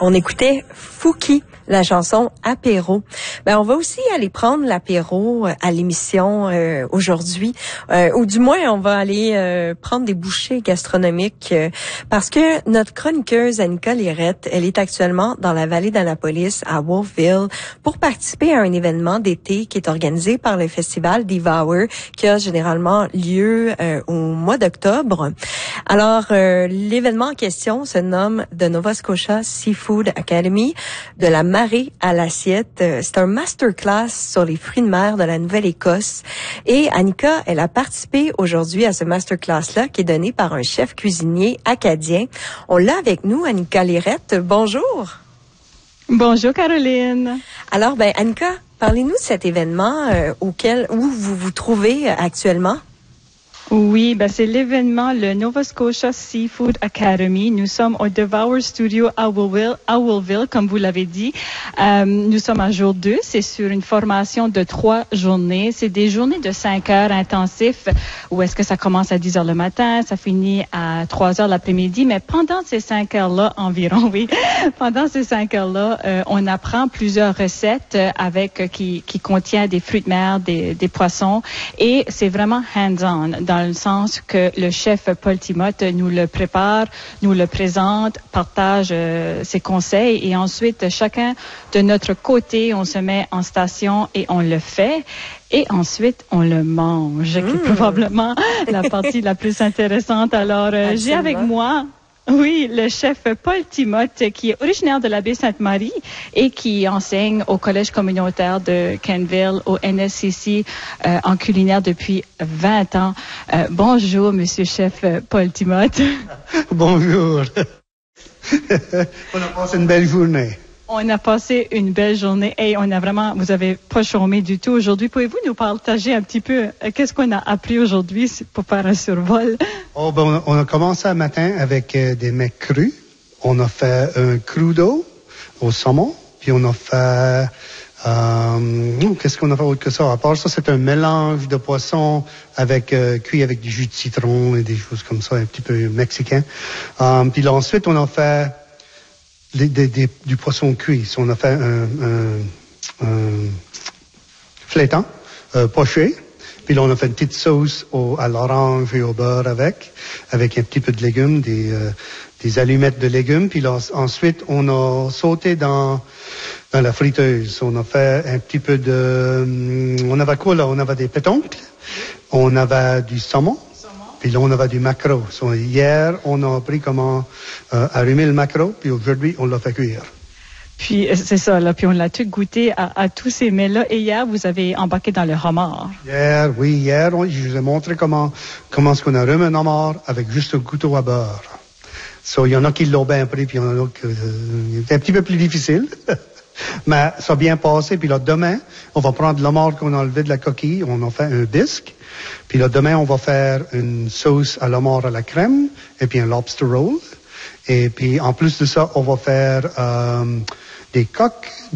On écoutait Fouki, la chanson Apéro. On va aussi aller prendre l'apéro à l'émission aujourd'hui, ou du moins on va aller prendre des bouchées gastronomiques parce que notre chroniqueuse Annika Lirette, elle est actuellement dans la vallée d'Annapolis à Wolfville pour participer à un événement d'été qui est organisé par le festival Devour qui a généralement lieu au mois d'octobre. Alors l'événement en question se nomme The Nova Scotia Seafood Academy, de la marée à l'assiette. C'est un masterclass sur les fruits de mer de la Nouvelle-Écosse. Et Annika, elle a participé aujourd'hui à ce masterclass-là qui est donné par un chef cuisinier acadien. On l'a avec nous, Annika Lirette. Bonjour. Bonjour, Caroline. Alors, Annika, parlez-nous de cet événement où vous vous trouvez actuellement. Oui, c'est l'événement, le Nova Scotia Seafood Academy. Nous sommes au Devour Studio à Wolfville, comme vous l'avez dit. Nous sommes à jour 2. C'est sur une formation de 3 journées. C'est des journées de 5 heures intensifs où est-ce que ça commence à 10 heures le matin, ça finit à 3 heures l'après-midi. Mais pendant ces 5 heures-là, environ, oui, pendant ces 5 heures-là, on apprend plusieurs recettes qui contient des fruits de mer, des poissons. Et c'est vraiment hands-on dans le sens que le chef Paul Timoth nous le prépare, nous le présente, partage ses conseils et ensuite chacun de notre côté, on se met en station et on le fait. Et ensuite, on le mange, qui est probablement la partie la plus intéressante. Alors, j'ai avec moi... Oui, le chef Paul Timoth, qui est originaire de la baie Sainte-Marie et qui enseigne au Collège communautaire de Kenville, au NSCC, en culinaire depuis 20 ans. Bonjour, monsieur chef Paul Timoth. Bonjour. On a passé une belle journée. On a passé une belle journée et vous avez pas chômé du tout aujourd'hui. Pouvez-vous nous partager un petit peu qu'est-ce qu'on a appris aujourd'hui pour faire un survol? On a commencé un matin avec des mets crus. On a fait un crudo au saumon, puis on a fait qu'est-ce qu'on a fait autre que ça? À part ça, c'est un mélange de poissons cuit avec du jus de citron et des choses comme ça, un petit peu mexicain. Puis là, ensuite, on a fait du poisson cuit. On a fait un flétan poché. Puis là, on a fait une petite sauce à l'orange et au beurre avec un petit peu de légumes, des allumettes de légumes. Puis là, ensuite, on a sauté dans la friteuse. On a fait un petit peu on avait quoi là? On avait des pétoncles. On avait du saumon. Puis là, on avait du maquereau. Hier, on a appris comment allumer le maquereau, puis aujourd'hui, on l'a fait cuire. Puis, c'est ça, là. Puis, on l'a tout goûté à tous ces mets-là. Et hier, vous avez embarqué dans le homard. Hier, je vous ai montré comment est-ce qu'on a remis un homard avec juste un couteau à beurre. Il y en a qui l'ont bien pris, puis il y en a qui c'est un petit peu plus difficile. Mais ça a bien passé. Puis là, demain, on va prendre l'homard qu'on a enlevé de la coquille. On a fait un bisque. Puis là, demain, on va faire une sauce à l'homard à la crème et puis un lobster roll. Et puis, en plus de ça, on va faire des coques